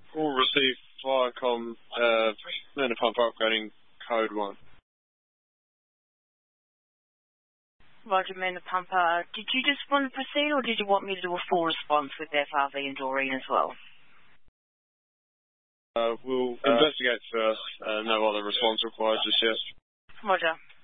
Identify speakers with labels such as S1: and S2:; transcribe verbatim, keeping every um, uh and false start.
S1: All received Viacom, uh, Manor Pumper upgrading code one.
S2: Roger, Manor Pumper. Did you just want to proceed, or did you want me to do a full response with F R V and Doreen as well?
S1: Uh, we'll uh, investigate first. Uh, no other response required just yet.
S2: Roger.